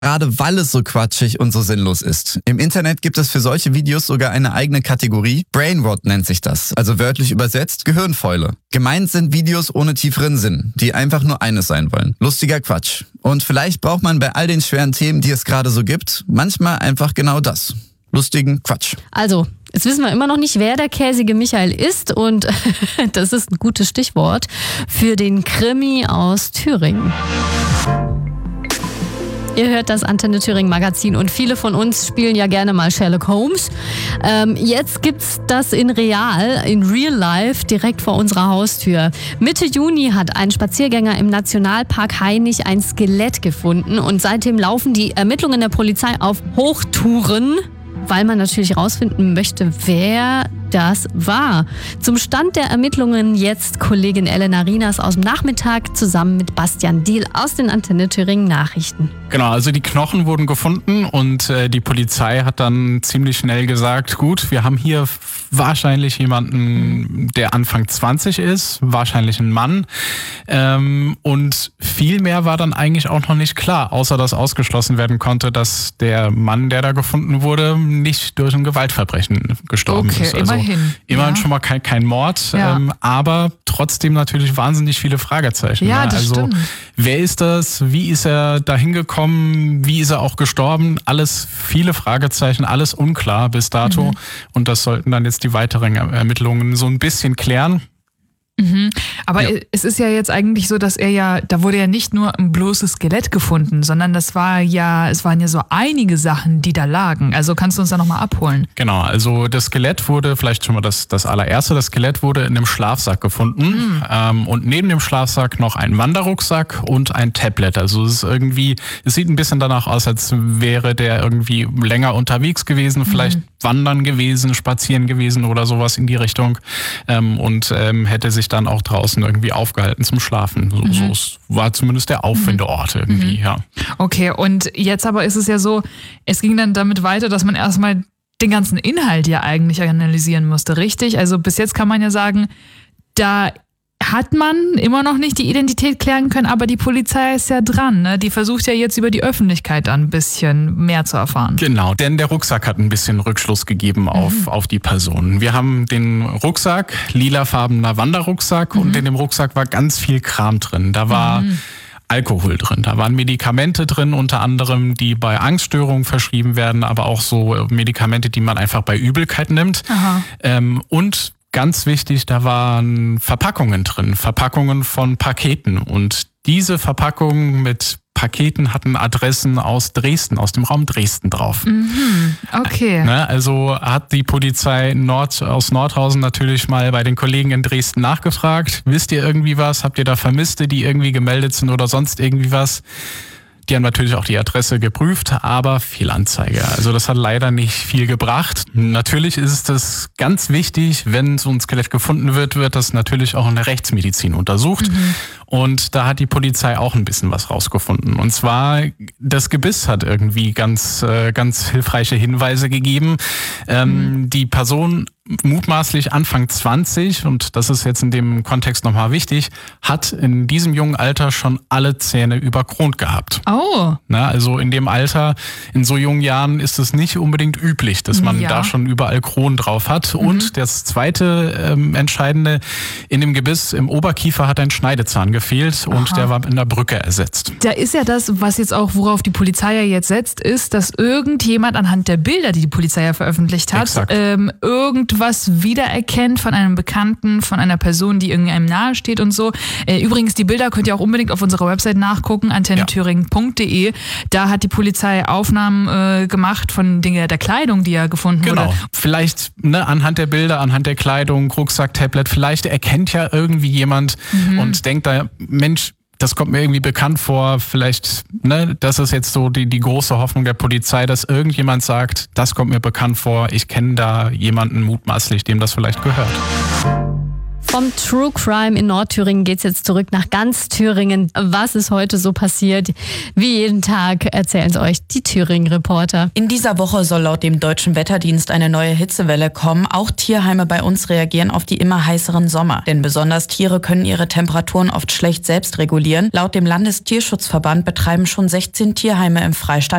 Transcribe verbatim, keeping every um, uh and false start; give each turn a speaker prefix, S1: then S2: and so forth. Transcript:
S1: Gerade weil es so quatschig und so sinnlos ist. Im Internet gibt es für solche Videos sogar eine eigene Kategorie. Brainrot nennt sich das, also wörtlich übersetzt Gehirnfäule. Gemeint sind Videos ohne tieferen Sinn, die einfach nur eines sein wollen. Lustiger Quatsch. Und vielleicht braucht man bei all den schweren Themen, die es gerade so gibt, manchmal einfach genau das. Lustigen Quatsch.
S2: Also, jetzt wissen wir immer noch nicht, wer der käsige Michael ist und das ist ein gutes Stichwort für den Krimi aus Thüringen. Ihr hört das Antenne Thüringen Magazin und viele von uns spielen ja gerne mal Sherlock Holmes. Ähm, jetzt gibt's das in real, in real life, direkt vor unserer Haustür. Mitte Juni hat ein Spaziergänger im Nationalpark Hainich ein Skelett gefunden und seitdem laufen die Ermittlungen der Polizei auf Hochtouren, weil man natürlich rausfinden möchte, wer das war. Zum Stand der Ermittlungen jetzt Kollegin Elena Rinas aus dem Nachmittag zusammen mit Bastian Diehl aus den Antenne Thüringen Nachrichten.
S3: Genau, also die Knochen wurden gefunden und äh, die Polizei hat dann ziemlich schnell gesagt, gut, wir haben hier wahrscheinlich jemanden, der Anfang zwanzig ist, wahrscheinlich ein Mann. Ähm, und viel mehr war dann eigentlich auch noch nicht klar, außer dass ausgeschlossen werden konnte, dass der Mann, der da gefunden wurde, nicht durch ein Gewaltverbrechen gestorben
S4: okay,
S3: ist. Also
S4: immerhin.
S3: immerhin
S4: Ja.
S3: schon mal kein, kein Mord,
S4: Ja.
S3: ähm, aber trotzdem natürlich wahnsinnig viele Fragezeichen.
S4: Ja,
S3: ne?
S4: das
S3: Also
S4: stimmt.
S3: wer ist das? Wie ist er da hingekommen? Wie ist er auch gestorben? Alles viele Fragezeichen, alles unklar bis dato.
S4: Mhm.
S3: Und das sollten dann jetzt die weiteren Ermittlungen so ein bisschen klären.
S4: Mhm. Aber
S3: Ja.
S4: es ist ja jetzt eigentlich so, dass er ja, da wurde ja nicht nur ein bloßes Skelett gefunden, sondern das war ja, es waren ja so einige Sachen, die da lagen. Also kannst du uns da nochmal abholen?
S3: Genau, also das Skelett wurde, vielleicht schon mal das, das allererste, das Skelett wurde in einem Schlafsack gefunden. Mhm. Ähm, und neben dem Schlafsack noch ein Wanderrucksack und ein Tablet. Also es ist irgendwie, es sieht ein bisschen danach aus, als wäre der irgendwie länger unterwegs gewesen, vielleicht mhm. wandern gewesen, spazieren gewesen oder sowas in die Richtung. Ähm, und ähm, hätte sich dann auch draußen irgendwie aufgehalten zum Schlafen. So,
S4: Mhm.
S3: so es war zumindest der Auffindeort irgendwie,
S4: Mhm.
S3: ja.
S4: Okay, und jetzt aber ist es ja so, es ging dann damit weiter, dass man erstmal den ganzen Inhalt ja eigentlich analysieren musste, richtig? Also bis jetzt kann man ja sagen, da hat man immer noch nicht die Identität klären können, aber die Polizei ist ja dran, ne? Die versucht ja jetzt über die Öffentlichkeit ein bisschen mehr zu erfahren.
S3: Genau, denn der Rucksack hat ein bisschen Rückschluss gegeben auf, mhm. auf die Person. Wir haben den Rucksack, lilafarbener Wanderrucksack mhm. und in dem Rucksack war ganz viel Kram drin. Da war mhm. Alkohol drin, da waren Medikamente drin, unter anderem, die bei Angststörungen verschrieben werden, aber auch so Medikamente, die man einfach bei Übelkeit nimmt.
S4: Aha.
S3: Ähm, und ganz wichtig, da waren Verpackungen drin, Verpackungen von Paketen. Und diese Verpackungen mit Paketen hatten Adressen aus Dresden, aus dem Raum Dresden drauf.
S4: Mhm, okay.
S3: Ne, also hat die Polizei Nord, aus Nordhausen natürlich mal bei den Kollegen in Dresden nachgefragt. Wisst ihr irgendwie was? Habt ihr da Vermisste, die irgendwie gemeldet sind oder sonst irgendwie was? Die haben natürlich auch die Adresse geprüft, aber Fehlanzeige. Also das hat leider nicht viel gebracht. Natürlich ist es ganz wichtig, wenn so ein Skelett gefunden wird, wird das natürlich auch in der Rechtsmedizin untersucht. Mhm. Und da hat die Polizei auch ein bisschen was rausgefunden. Und zwar, das Gebiss hat irgendwie ganz, ganz hilfreiche Hinweise gegeben. Ähm, mhm. Die Person, mutmaßlich Anfang zwanzig, und das ist jetzt in dem Kontext nochmal wichtig, hat in diesem jungen Alter schon alle Zähne überkront gehabt.
S4: Oh.
S3: Na, also in dem Alter, in so jungen Jahren ist es nicht unbedingt üblich, dass man
S4: ja.
S3: da schon überall Kronen drauf hat. Mhm. Und das zweite ähm, Entscheidende, in dem Gebiss im Oberkiefer hat ein Schneidezahn gefehlt und Aha. der war in der Brücke ersetzt.
S4: Da ist ja das, was jetzt auch, worauf die Polizei ja jetzt setzt, ist, dass irgendjemand anhand der Bilder, die die Polizei ja veröffentlicht hat, ähm, irgendwas wiedererkennt von einem Bekannten, von einer Person, die irgendeinem nahe steht und so. Äh, übrigens, die Bilder könnt ihr auch unbedingt auf unserer Website nachgucken, antenne thüringen punkt de. Da hat die Polizei Aufnahmen äh, gemacht von Dinge der Kleidung, die ja gefunden
S3: genau.
S4: wurde.
S3: Vielleicht ne, anhand der Bilder, anhand der Kleidung, Rucksack, Tablet, vielleicht erkennt ja irgendwie jemand mhm. und denkt da, Mensch, das kommt mir irgendwie bekannt vor, vielleicht, ne, das ist jetzt so die, die große Hoffnung der Polizei, dass irgendjemand sagt, das kommt mir bekannt vor, ich kenne da jemanden mutmaßlich, dem das vielleicht gehört.
S2: Vom True Crime in Nordthüringen geht's jetzt zurück nach ganz Thüringen. Was ist heute so passiert? Wie jeden Tag erzählen es euch die Thüringen-Reporter.
S5: In dieser Woche soll laut dem Deutschen Wetterdienst eine neue Hitzewelle kommen. Auch Tierheime bei uns reagieren auf die immer heißeren Sommer. Denn besonders Tiere können ihre Temperaturen oft schlecht selbst regulieren. Laut dem Landestierschutzverband betreiben schon sechzehn Tierheime im Freistaat